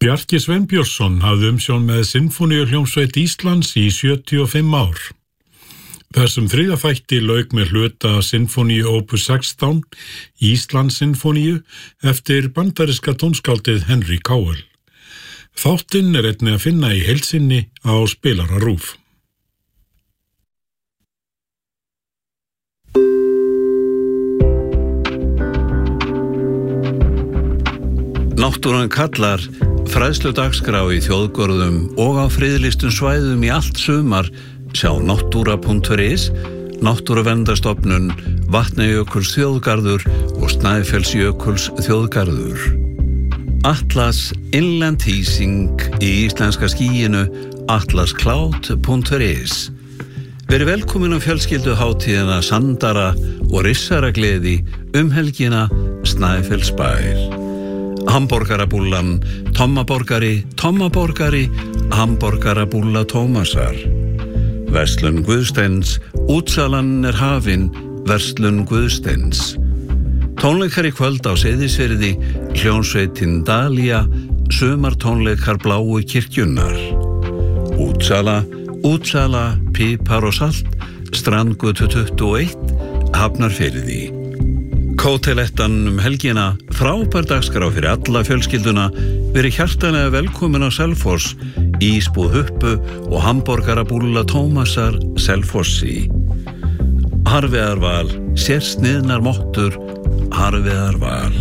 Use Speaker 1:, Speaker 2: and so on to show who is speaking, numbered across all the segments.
Speaker 1: Bjarki Sveinbjörnsson hafði umsjón með Sinfóníuhljómsveit Íslands í 75 ár. Þessum þriðja þætti lauk með hluta Sinfóníu opus 16, Íslands Sinfóníu, eftir bandaríska tónskáldið Henry Cowell. Þáttinn einnig að finna í heild sinni á spilara RÚV.
Speaker 2: Náttúran kallar, fræðsludagskrá í þjóðgörðum og á friðlýstum svæðum í allt sumar, sjá náttúra.is, Náttúruverndarstofnun, Vatnajökuls þjóðgarður og Snæfellsjökuls þjóðgarður. Atlas Inland Hýsing í íslenska skýinu, atlascloud.is. Verið velkomin á fjölskylduhátíðina Sandara og Rissaragleði helgina Snæfellsbær. Hamborgarabúllan, Tommaborgari, Hamborgarabúlla Tómasar. Verslun Guðsteins, útsalan hafin, Verslun Guðsteins. Tónleikar í kvöld á Seyðisfirði, hljómsveitin Dalía, sumartónleikar Bláu kirkjunnar. Útsala, Pipar og salt, Strandgötu 21, Hafnarfirði. Kótelettan helgina, frábær dagskrá fyrir alla fjölskylduna, verið hjartanlega velkomin á Selfoss, ísbúð Huppu og Hamborgarabúlla Tómasar Selfossi. Harveðarval, sérsniðnar mottur, Harveðarval.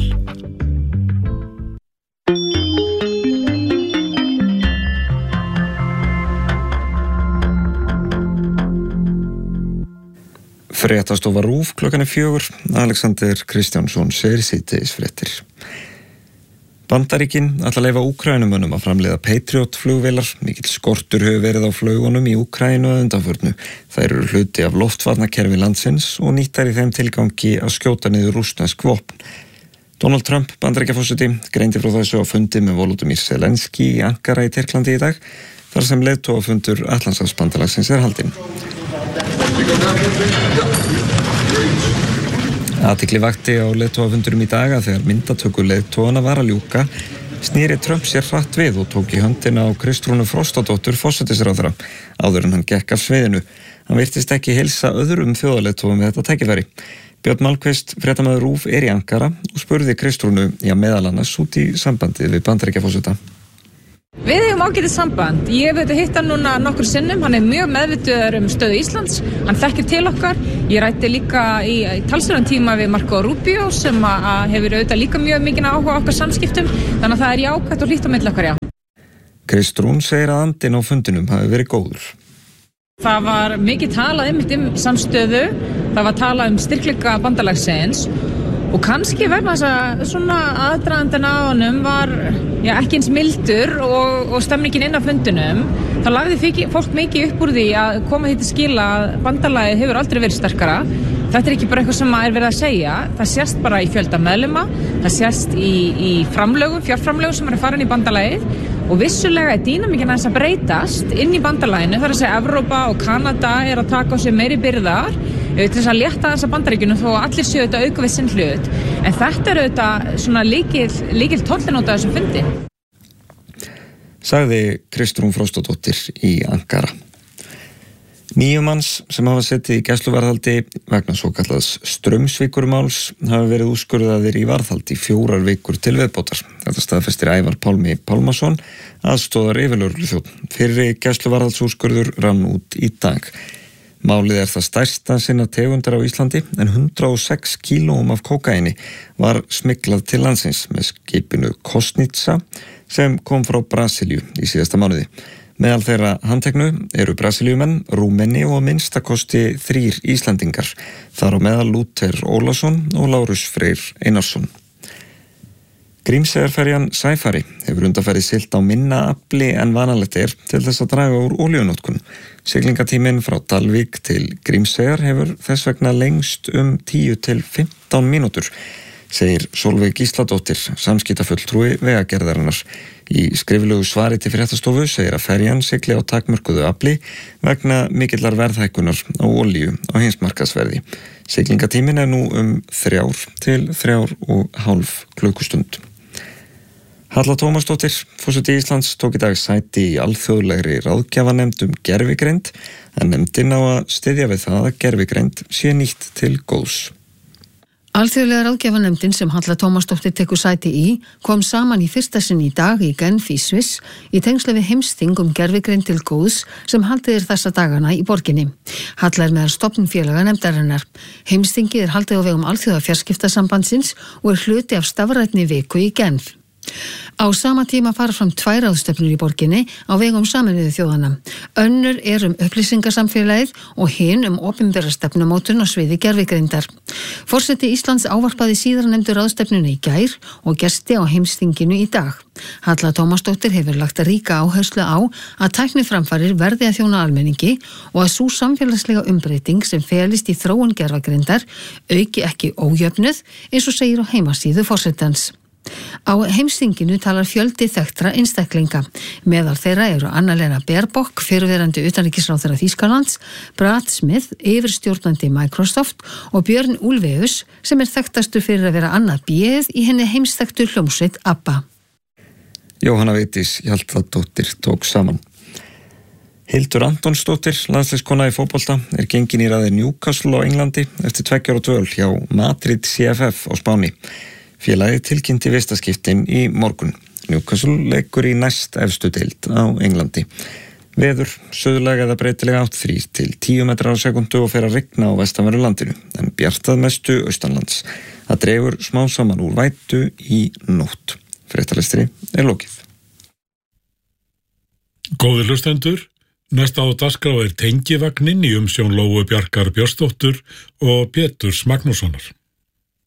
Speaker 3: Fréttastofa RÚV klukkan 4, Alexander Kristjánsson segir síðdegisfréttir. Bandaríkin ætla að leyfa Úkrænumönnum að framleiða Patriot flugvélar. Mikill skortur hefur verið á flugunum í Úkrænu að undanförnu. Þær eru hluti af loftvarnakerfi landsins og nýttar í þeim tilgangi að skjóta niður rússnesk vopn. Donald Trump, Bandaríkjaforseti, greindi frá þessu á fundi með Volodymyr Zelenský í Ankara í Tyrklandi í dag, þar sem leiðtogafundur Atlantshafsbandalagsins haldinn. Athygli vakti á leiðtogafundurum í dag að þegar myndatöku leiðtogana var að ljúka, snýri Trump sér hratt við og tók í höndina á Kristrúnu Frostadóttur forsætisráðherra áður en hann gekk af sviðinu. Hann virtist ekki heilsa öðrum þjóðarleiðtogum við þetta tækifæri. Björn Malmquist, fréttamaður RÚV, í Ankara og spurði Kristrúnu meðal annars út í sambandi við Bandaríkjaforseta.
Speaker 4: Við hefum ágætið samband. Ég hef hitt hann núna nokkur sinnum. Hann mjög meðvituður stöðu Íslands. Hann þekkir til okkar. Ég ræddi líka í talsverðan tíma við Marco Rubio sem hefur auðvitað líka mjög mikinn áhuga á okkar samskiptum. Þannig að það jákvætt og hlýtt á milli okkar, já.
Speaker 3: Kristrún segir að andinn á fundinum hafi verið góður.
Speaker 4: Það var mikið talað einmitt samstöðu. Það var talað styrkleika bandalagsins. Og kannski vegna þess að svona aðdragandinn á honum var ekki eins mildur og stemningin inn á fundinum. Það lagði fólk mikið upp úr því að koma því til skila að bandalagið hefur aldrei verið sterkara. Þetta ekki bara eitthvað sem verið að segja. Það sést bara í fjölda meðlima, það sést í fjárframlögum sem farin í bandalagið og vissulega dýnamíkin aðeins að breytast inn í bandalaginu. Það að segja Evrópa og Kanada að taka á sig meiri byrðar til þess að létta þessa Bandaríkjunum þó að allir séu þetta auka við sinn hlut. En þetta auðvitað svona líkil tóllinn út af þessum fundi.
Speaker 3: Sagði Kristrún Frostadóttir í Ankara. 9 manns sem hafa setið í gæsluvarðhaldi vegna svokallaðs Straumsvíkurmáls hafa verið úrskurðaðir í varðhald í 4 vikur til viðbótar. Þetta staðfestir Ævar Pálmi Pálmason, aðstoðar yfirlögregluþjónn. Fyrri gæsluvarðhaldsúrskurður rann út í dag. Málið það stærsta sinna tegundar á Íslandi en 106 kílóum af kókaini var smyglað til landsins með skipinu Kostnica sem kom frá Brasilíu í síðasta mánuði. Meðal þeirra handteknu eru Brasilíumenn, Rúmeni og minnstakosti 3 Íslandingar. Þar á meðal Lúter Ólafsson og Lárus Freyr Einarsson. Grímseyjarferjan Sæfari hefur undanfarið siglt á minna afli en vanalegt til þess að draga úr olíunotkun. Siglingatíminn frá Dalvík til Grímseyjar hefur þess vegna lengst 10 til 15 mínútur, segir Sólveig Gísladóttir, samskiptafulltrúi Vegagerðarinnar. Í skriflegu svari til fréttastofu segir að ferjan sigli á takmörkuðu afli vegna mikillar verðhækkunar á olíu á heimsmarkaðsverði. Siglingatíminn nú 3 til 3,5 klukkustund. Halla Tómasdóttir, forseti Íslands, tók í dag sæti í alþjóðlegri ráðgjafanefnd gervigreind, en nefndin á að styðja við það að gervigreind sé nýtt til góðs.
Speaker 5: Alþjóðlega ráðgjafanefndin sem Halla Tómasdóttir tekur sæti í kom saman í fyrsta sinn í dag í Genf í Sviss í tengslu við heimsþing gervigreind til góðs sem haldið þessa dagana í borginni. Halla meðal stofnfélaga nefndarinnar. Heimsþingið haldið á vegum alþjóða fjarskiptasambandsins og hluti af stafrænni viku í Genf. Á sama tíma fara fram 2 ráðstefnur í borginni á vegum Sameinuðu þjóðanna. Önnur upplýsingasamfélagið og hin opinbera stefnumótun á sviði gervigreindar. Forseti Íslands ávarpaði síðarnefndu ráðstefnuna í gær og gesti á heimsþinginu í dag. Halla Tómasdóttir hefur lagt ríka áherslu á að tækniframfarir verði að þjóna almenningi og að sú samfélagslega umbreyting sem felist í þróun gervigreindar auki ekki ójöfnuð, eins og segir á heimasíðu forsetans. Á heimsþinginu talar fjöldi þekktra einstaklinga. Meðal þeirra eru Annalena Baerbock, fyrrverandi utanríkisráðherra Þýskalands, Brad Smith, yfirstjórnandi Microsoft og Björn Ulvaeus sem þekktastur fyrir að vera annað bíð í henni heimsþekktu hljómsveit ABBA.
Speaker 3: Jóhanna Vigdís Hjaltadóttir tók saman. Hildur Antonsdóttir, landsliðskona í fótbolta, gengin í raðir Newcastle á Englandi eftir 2 ára dvöl hjá Madrid CFF á Spáni. Félagið tilkynnti vistaskiptin í morgun. Newcastle leikur í næst efstu deild á Englandi. Veður, suðlæg eða breytileg átt 3 til 10 metrar á sekundu og fer að rigna á vestanverðu landinu, en bjartað mestu austanlands. Það dregur smá saman úr vætu í nótt. Fréttalestri lokið.
Speaker 1: Góðir hlustendur, næsta á dagskrá tengivagnin í umsjón Lóu Bjarkar Björnsdóttur og Péturs Magnússonar.